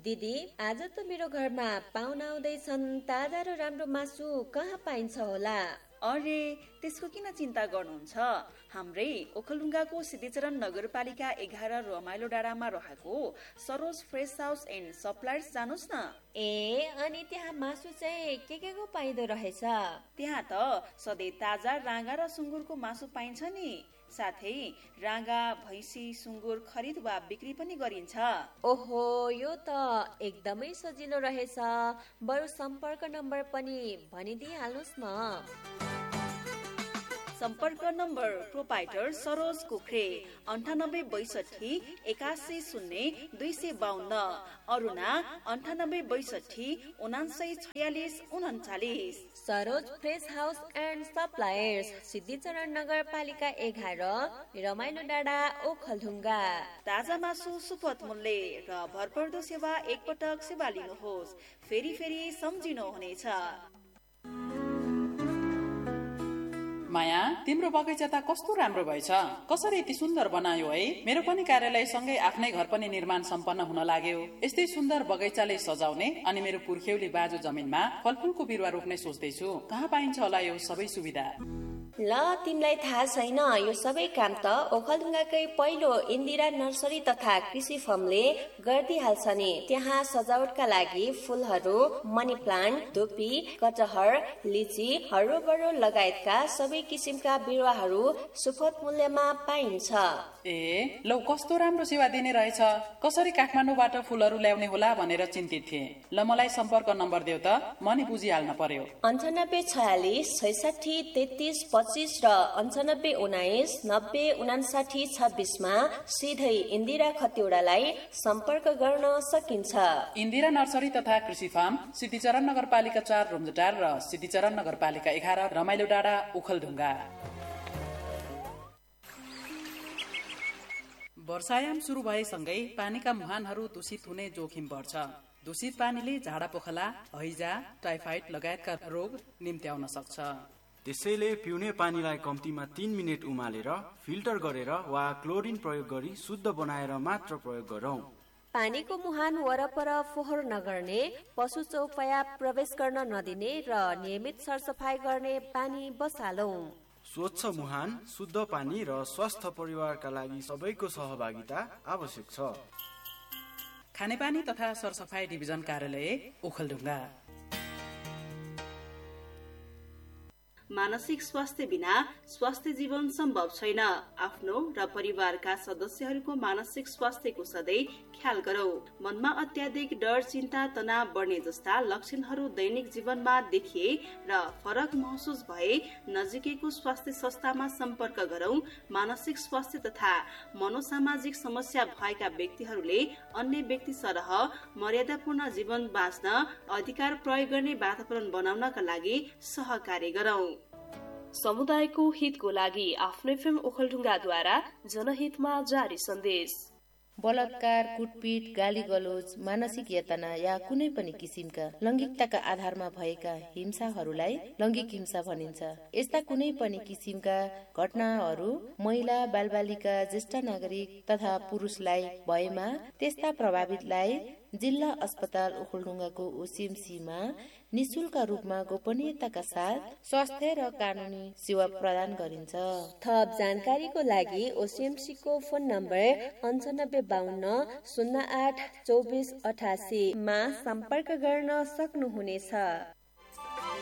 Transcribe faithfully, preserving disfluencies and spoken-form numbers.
दिदी, आज त मेरो घरमा पाहुना आउँदैछन्। ताजा र राम्रो मासु कहाँ पाइन्छ होला? अरे त्यसको किन चिन्ता गर्नुहुन्छ? हाम्रै ओखलढुङ्गाको सिद्धिचरण नगरपालिका एघार रमाइलो डाँडामा रहेको Saroj fresh house and suppliers जानुस् न। ए अनि त्यहाँ मासु चाहिँ के के को पाइँदो रहेछ? त्यहाँ त सधैँ ताजा राँगा र सुँगुरको मासु पाइन्छ नि। साथै राँगा, भैँसी, सुँगुर खरिद वा बिक्री पनि गरिन्छ। ओहो, यो त एकदमै सजिलो रहेछ। बरु सम्पर्क नम्बर पनि भनिदिइहाल्नुहोस् न। सम्पर्क नम्बर प्रोपाइटर सरोज कुखरे अन्ठानब्बे बैसठी एकासी शून्य दुई सय बाहन्न, अरुणा अन्ठानब्बे बैसठी उनासय छयालिस उन्चालिस। Saroj fresh house and suppliers, Siddhicharan नगरपालिका एघार, रमाइलो डाँडा, ओखलढुङ्गा। ताजा मासु सुपथ मूल्य र भरपर्दो सेवा एकपटक सेवा लिनुहोस्, फेरि फेरि सम्झिनुहुनेछ। माया, तिम्रो बगैँचा त कस्तो राम्रो भएछ। कसरी यति सुन्दर बनायो है। मेरो पनि कार्यालय सँगै आफ्नै घर पनि निर्माण सम्पन्न हुन लाग्यो। यस्तै सुन्दर बगैँचाले सजाउने अनि मेरो पुर्ख्यौली बाजु जमिनमा फलफुलको बिरुवा रोप्ने सोच्दैछु। कहाँ पाइन्छ होला यो सबै सुविधा? ल, तिमीलाई थाहा छैन, यो सबै काम त ओखलढुङ्गाकै पहिलो इन्दिरा नर्सरी तथा कृषि फर्मले गरिदिइहाल्छ नि। त्यहाँ सजावटका लागि फुलहरू, मनी प्लान्ट, धुपी, कटहर, लिची, हरोबरो लगायतका सबै किसिमका बिरुवाहरू सुपथ मूल्यमा पाइन्छ। ए लौ, कस्तो राम्रो सेवा दिने रहेछ। कसरी काठमाडौँबाट फुलहरू ल्याउने होला भनेर चिन्तित थिए। ल, मलाई सम्पर्क नम्बर देऊ त, म नि बुझिहाल्न पर्यो। अन्ठानब्बे छयालिस छैसठी तेत्तिस पच्चिस र अन्ठानब्बे उन्नाइस नब्बे उनासाठी छब्बिसमा सिधै इन्दिरा खतिवड़ालाई सम्पर्क गर्न सकिन्छ। इन्दिरा नर्सरी तथा कृषि फार्म, सिद्धिचरण नगरपालिका चार रुम्जाटार र सिद्धिचरण नगरपालिका एघार, रमाइलो डाँडा, ओखलढुङ्गा। वर्षायाम सुरु भएसँगै पानीका मुहानहरू दूषित हुने जोखिम बढ्छ। दूषित पानीले झाडा पोखला, हैजा, टाइफाइड लगायतका रोग निम्त्याउन सक्छ। त्यसैले पिउने पानीलाई कम्तीमा तीन मिनट उमालेर फिल्टर गरेर वा क्लोरिन प्रयोग गरी शुद्ध बनाएर मात्र प्रयोग गरौं। पानीको मुहान वरपर फोहोर नगर्ने, पशु चौपाया प्रवेश गर्न नदिने र नियमित सरसफाई गर्ने पानी बसालौं। स्वच्छ मुहान, शुद्ध पानी र स्वस्थ परिवारका लागि सबैको सहभागिता आवश्यक छ। खानेपानी तथा सरसफाई डिभिजन कार्यालय, ओखलढुङ्गा। मानसिक स्वास्थ्य बिना स्वास्थ्य जीवन सम्भव छैन। आफ्नो र परिवारका सदस्यहरूको मानसिक स्वास्थ्यको सधैँ ख्याल गरौ। मनमा अत्याधिक डर, चिन्ता, तनाव बढ्ने जस्ता लक्षणहरू दैनिक जीवनमा देखिए र फरक महसुस भए नजिकैको स्वास्थ्य संस्थामा सम्पर्क गरौ। मानसिक स्वास्थ्य तथा मनोसामाजिक समस्या भएका व्यक्तिहरूले अन्य व्यक्ति सरह मर्यादापूर्ण जीवन बाँच्न अधिकार प्रयोग गर्ने वातावरण बनाउनका लागि सहकार्य गरौ। समुदायको हितको लागि आफ्नो एफएम ओखलढुङ्गाद्वारा जनहितमा जारी सन्देश। बलात्कार, कुटपिट, गाली गलोज, मानसिक यातना या कुनै पनि किसिमका लैंगिकताका आधारमा भएका हिंसाहरूलाई लैंगिक हिंसा भनिन्छ। यस्ता कुनै पनि किसिमका घटनाहरू महिला, बालबालिका, ज्येष्ठ नागरिक तथा पुरुषलाई भएमा त्यस्ता प्रभावितलाई जिल्ला अस्पताल ओखलढुङ्गाको ओसिएमसीमा निशुल्क रूपमा गोपनीयताका साथ स्वास्थ्य र कानुनी सेवा प्रदान गरिन्छ। थप जानकारीको लागि ओसिएमसी को फोन नम्बर अन्ठानब्बे बाहन्न शून्य आठ चौबिस अठासी मा सम्पर्क गर्न सक्नुहुनेछ।